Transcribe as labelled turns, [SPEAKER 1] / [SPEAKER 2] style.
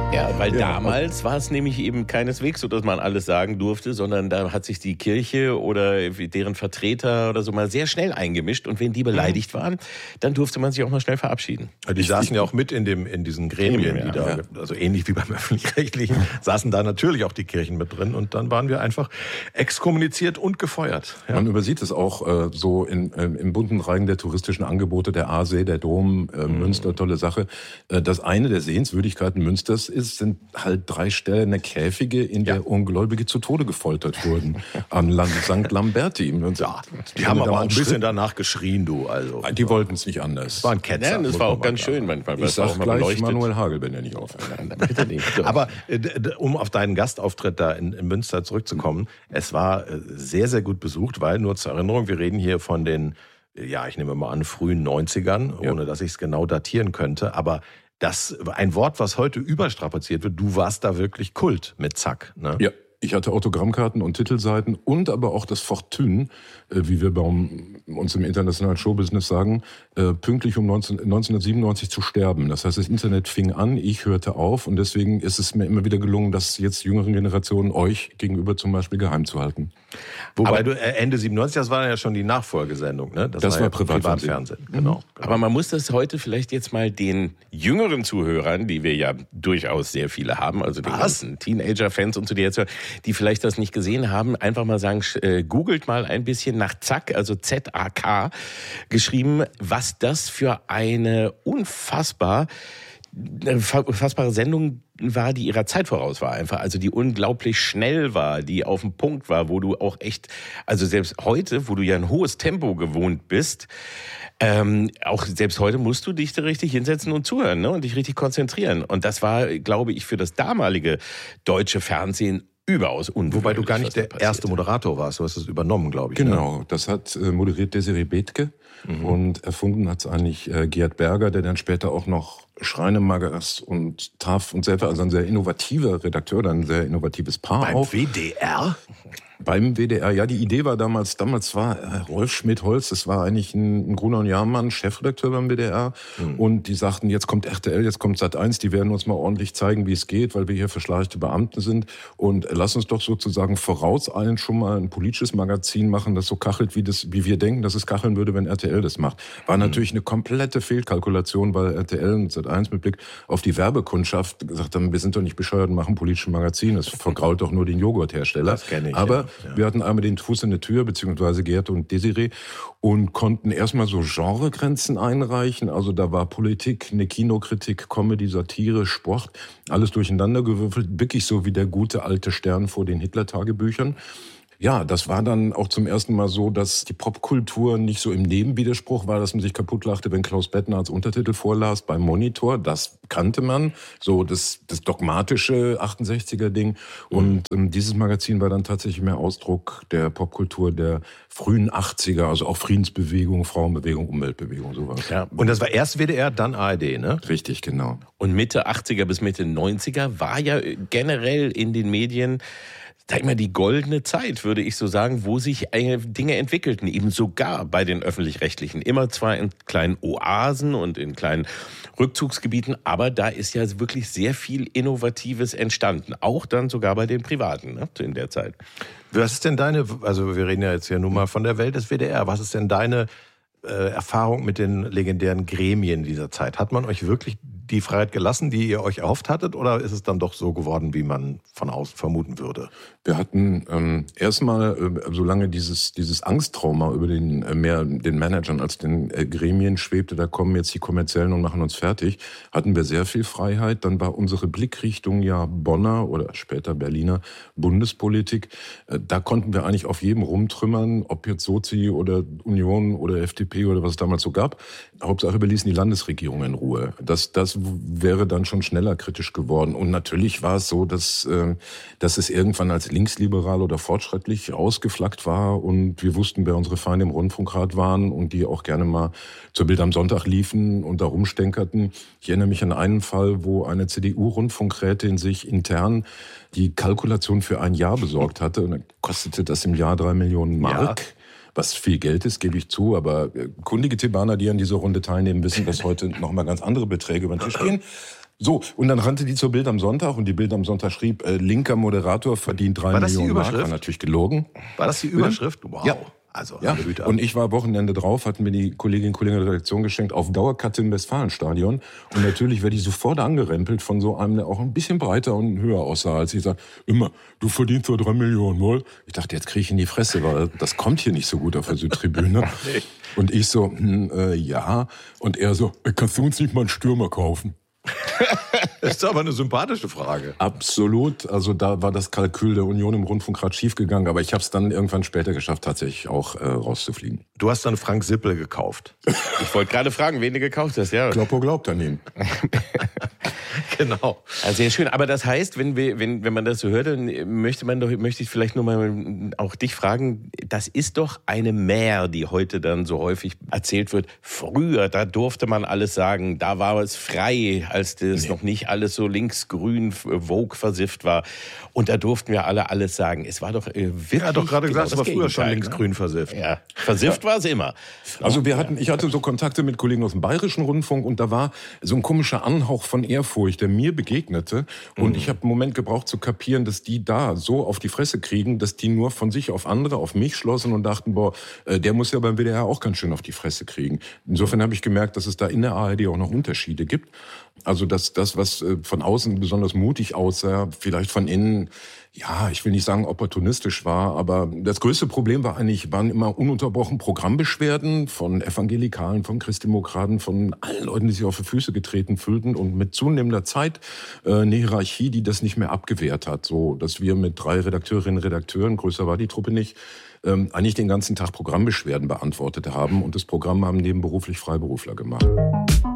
[SPEAKER 1] Ja, weil damals war es nämlich eben keineswegs so, dass man alles sagen durfte, sondern da hat sich die Kirche oder deren Vertreter oder so mal sehr schnell eingemischt. Und wenn die beleidigt waren, dann durfte man sich auch mal schnell verabschieden.
[SPEAKER 2] Die saßen ja auch mit in diesen Gremien, die da, also ähnlich wie beim Öffentlich-Rechtlichen, saßen da natürlich auch die Kirchen mit drin. Und dann waren wir einfach exkommuniziert und gefeuert. Ja.
[SPEAKER 3] Man übersieht es auch so im bunten Reigen der touristischen Angebote, der Aasee, der Dom, Münster, tolle Sache. Das eine der Sehenswürdigkeiten Münsters sind halt 3 stählerne Käfige, in der Ungläubige zu Tode gefoltert wurden. Am Land St. Lamberti.
[SPEAKER 2] Ja, die haben aber auch ein bisschen danach geschrien, du. Also.
[SPEAKER 3] Die wollten es nicht anders.
[SPEAKER 2] Das war ein Ketzer.
[SPEAKER 1] Ja, das war auch ganz schön manchmal.
[SPEAKER 3] Ich sag gleich Manuel Hagel, wenn er nicht aufhört.
[SPEAKER 1] Bitte nicht.
[SPEAKER 2] Aber um auf deinen Gastauftritt da in Münster zurückzukommen, es war sehr, sehr gut besucht, weil, nur zur Erinnerung, wir reden hier von den, ich nehme mal an, frühen 90ern, ohne dass ich es genau datieren könnte, aber das ein Wort, was heute überstrapaziert wird, du warst da wirklich Kult mit Zack. Ne?
[SPEAKER 3] Ja, ich hatte Autogrammkarten und Titelseiten und aber auch das Fortune, wie wir bei uns im internationalen Showbusiness sagen, pünktlich um 1997 zu sterben. Das heißt, das Internet fing an, ich hörte auf und deswegen ist es mir immer wieder gelungen, das jetzt jüngeren Generationen euch gegenüber zum Beispiel geheim zu halten.
[SPEAKER 2] Wobei du Ende 97, das war ja schon die Nachfolgesendung, ne? Das war ja Privatfernsehen. Genau.
[SPEAKER 1] Aber man muss das heute vielleicht jetzt mal den jüngeren Zuhörern, die wir ja durchaus sehr viele haben, also den ganzen Teenager-Fans und so, die vielleicht das nicht gesehen haben, einfach mal sagen, googelt mal ein bisschen nach Zack, also Z-A-K, geschrieben, was das für eine unfassbare Sendung war, die ihrer Zeit voraus war einfach. Also die unglaublich schnell war, die auf dem Punkt war, wo du auch echt, also selbst heute, wo du ja ein hohes Tempo gewohnt bist, auch selbst heute musst du dich da richtig hinsetzen und zuhören, ne, und dich richtig konzentrieren. Und das war, glaube ich, für das damalige deutsche Fernsehen überaus ungewöhnlich.
[SPEAKER 2] Wobei du gar nicht der erste Moderator warst, du hast es übernommen, glaube ich.
[SPEAKER 3] Genau, das hat moderiert Desiree Bethke und erfunden hat es eigentlich Gerd Berger, der dann später auch noch Schreinemagers und TAF und selber, also ein sehr innovativer Redakteur, dann ein sehr innovatives Paar
[SPEAKER 2] Beim
[SPEAKER 3] auch.
[SPEAKER 2] WDR?
[SPEAKER 3] Beim WDR, ja, die Idee war damals war Rolf Schmidt-Holz, das war eigentlich ein Gruner und Jahrmann, Chefredakteur beim WDR. Und die sagten, jetzt kommt RTL, jetzt kommt Sat.1, die werden uns mal ordentlich zeigen, wie es geht, weil wir hier verschleichte Beamte sind. Und lass uns doch sozusagen vorauseilen schon mal ein politisches Magazin machen, das so kachelt, wie wir denken, dass es kacheln würde, wenn RTL das macht. War natürlich eine komplette Fehlkalkulation, weil RTL und Sat.1 mit Blick auf die Werbekundschaft gesagt haben, wir sind doch nicht bescheuert und machen politische Magazine. Das vergrault doch nur den Joghurthersteller.
[SPEAKER 2] Das kenne ich.
[SPEAKER 3] Aber wir hatten einmal den Fuß in der Tür, beziehungsweise Gerd und Desiree, und konnten erstmal so Genregrenzen einreichen. Also da war Politik, eine Kinokritik, Comedy, Satire, Sport, alles durcheinander gewürfelt, wirklich so wie der gute alte Stern vor den Hitler-Tagebüchern. Ja, das war dann auch zum ersten Mal so, dass die Popkultur nicht so im Nebenwiderspruch war, dass man sich kaputtlachte, wenn Klaus Bettner als Untertitel vorlas beim Monitor. Das kannte man, so das dogmatische 68er-Ding. Und dieses Magazin war dann tatsächlich mehr Ausdruck der Popkultur der frühen 80er, also auch Friedensbewegung, Frauenbewegung, Umweltbewegung, sowas.
[SPEAKER 2] Ja. Und das war erst WDR, dann ARD, ne?
[SPEAKER 3] Richtig, genau.
[SPEAKER 1] Und Mitte 80er bis Mitte 90er war ja generell in den Medien, sag ich mal, die goldene Zeit, würde ich so sagen, wo sich Dinge entwickelten, eben sogar bei den Öffentlich-Rechtlichen. Immer zwar in kleinen Oasen und in kleinen Rückzugsgebieten, aber da ist ja wirklich sehr viel Innovatives entstanden. Auch dann sogar bei den Privaten, ne, in der Zeit.
[SPEAKER 2] Was ist denn also wir reden ja jetzt hier nun mal von der Welt des WDR, was ist denn deine Erfahrung mit den legendären Gremien dieser Zeit? Hat man euch wirklich die Freiheit gelassen, die ihr euch erhofft hattet, oder ist es dann doch so geworden, wie man von außen vermuten würde?
[SPEAKER 3] Wir hatten erstmal, solange dieses Angsttrauma über den Managern als den Gremien schwebte, da kommen jetzt die Kommerziellen und machen uns fertig, hatten wir sehr viel Freiheit. Dann war unsere Blickrichtung ja Bonner oder später Berliner Bundespolitik. Da konnten wir eigentlich auf jedem rumtrümmern, ob jetzt Sozi oder Union oder FDP oder was es damals so gab. Hauptsache, wir ließen die Landesregierung in Ruhe. Das wäre dann schon schneller kritisch geworden. Und natürlich war es so, dass es irgendwann als linksliberal oder fortschrittlich ausgeflaggt war. Und wir wussten, wer unsere Feinde im Rundfunkrat waren und die auch gerne mal zur Bild am Sonntag liefen und da rumstänkerten. Ich erinnere mich an einen Fall, wo eine CDU-Rundfunkrätin sich intern die Kalkulation für ein Jahr besorgt hatte. Und dann kostete das im Jahr 3 Millionen Mark. Ja. Was viel Geld ist, gebe ich zu, aber kundige Thebaner, die an dieser Runde teilnehmen, wissen, dass heute noch mal ganz andere Beträge über den Tisch gehen. So, und dann rannte die zur Bild am Sonntag und die Bild am Sonntag schrieb, linker Moderator verdient 3 Millionen Mark. War natürlich gelogen.
[SPEAKER 2] War das die Überschrift? Wow.
[SPEAKER 3] Ja.
[SPEAKER 2] Also,
[SPEAKER 3] ja. Und ich war Wochenende drauf, hatten mir die Kolleginnen und Kollegen der Redaktion geschenkt, auf Dauerkarte im Westfalenstadion. Und natürlich werde ich sofort angerempelt von so einem, der auch ein bisschen breiter und höher aussah, als ich sage, immer, du verdienst so 3 Millionen, wohl? Ich dachte, jetzt kriege ich in die Fresse, weil das kommt hier nicht so gut auf der Südtribüne. Und ich so, ja. Und er so, kannst du uns nicht mal einen Stürmer kaufen?
[SPEAKER 2] Das ist aber eine sympathische Frage.
[SPEAKER 3] Absolut. Also da war das Kalkül der Union im Rundfunk gerade schief gegangen. Aber ich habe es dann irgendwann später geschafft, tatsächlich auch rauszufliegen.
[SPEAKER 2] Du hast dann Frank Sippel gekauft.
[SPEAKER 1] Ich wollte gerade fragen, wen du gekauft hast. Ja.
[SPEAKER 3] Kloppo glaubt an ihn.
[SPEAKER 2] Genau.
[SPEAKER 1] Also sehr schön. Aber das heißt, wenn man das so hört, dann möchte ich vielleicht nur mal auch dich fragen, das ist doch eine Mär, die heute dann so häufig erzählt wird. Früher, da durfte man alles sagen, da war es frei, als das noch nicht alles so linksgrün, Vogue versifft war. Und da durften wir alle alles sagen. Es war doch wirklich...
[SPEAKER 2] Er hat doch gerade gesagt, es war früher schon
[SPEAKER 1] Gegenteil,
[SPEAKER 2] linksgrün versifft.
[SPEAKER 1] Ja, versifft war es immer.
[SPEAKER 3] Also ich hatte so Kontakte mit Kollegen aus dem Bayerischen Rundfunk und da war so ein komischer Anhauch von Ehrfurcht, der mir begegnete. Und ich habe einen Moment gebraucht zu kapieren, dass die da so auf die Fresse kriegen, dass die nur von sich auf andere, auf mich schlossen und dachten, der muss ja beim WDR auch ganz schön auf die Fresse kriegen. Insofern habe ich gemerkt, dass es da in der ARD auch noch Unterschiede gibt. Also dass das, was von außen besonders mutig aussah, vielleicht von innen, ja, ich will nicht sagen opportunistisch war, aber das größte Problem waren immer ununterbrochen Programmbeschwerden von Evangelikalen, von Christdemokraten, von allen Leuten, die sich auf die Füße getreten fühlten und mit zunehmender Zeit eine Hierarchie, die das nicht mehr abgewehrt hat, so dass wir mit 3 Redakteurinnen und Redakteuren, größer war die Truppe nicht, eigentlich den ganzen Tag Programmbeschwerden beantwortet haben und das Programm haben nebenberuflich Freiberufler gemacht.